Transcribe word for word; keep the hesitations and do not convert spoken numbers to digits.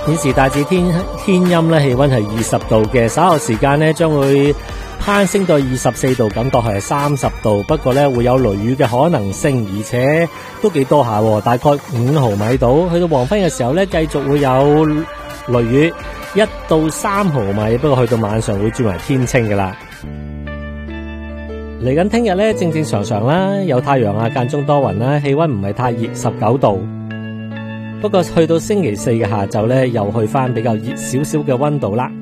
顯示大致天天陰咧，氣溫係二十度嘅，稍後時間咧將會攀升到二十四度，感覺係三十度。不過咧會有雷雨嘅可能性，而且都幾多下，大概五毫米度。去到黃昏嘅時候咧，繼續會有雷雨一到三毫米，不過去到晚上會轉為天清㗎啦。嚟緊聽日咧，正正常常啦，有太陽啊，間中多雲啦，氣溫唔係太熱，十九度。不過去到星期四嘅下晝咧，又去翻比較熱少少嘅溫度啦。